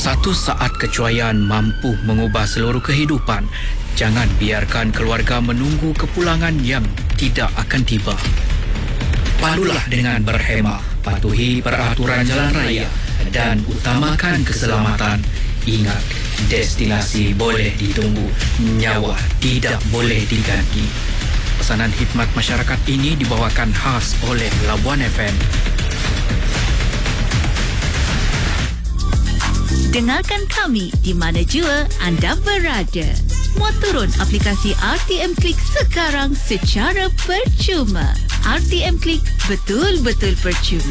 Satu saat kecuaian mampu mengubah seluruh kehidupan. Jangan biarkan keluarga menunggu kepulangan yang tidak akan tiba. Padulah dengan berhemah, patuhi peraturan jalan raya dan utamakan keselamatan. Ingat, destinasi boleh ditunggu, nyawa tidak boleh diganti. Pesanan khidmat masyarakat ini dibawakan khas oleh Labuan FM. Dengarkan kami di mana jua anda berada. Muat turun aplikasi RTM Klik sekarang secara percuma. RTM Klik betul-betul percuma.